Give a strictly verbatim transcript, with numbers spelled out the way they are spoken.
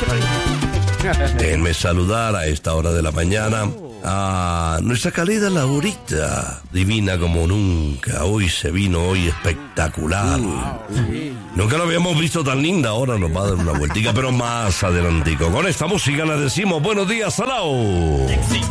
Déjenme saludar a esta hora de la mañana a nuestra querida Laurita, divina como nunca. Hoy se vino, hoy espectacular. Nunca lo habíamos visto tan linda, ahora nos va a dar una vueltica, pero más adelantico. Con esta música le decimos buenos días, Salao.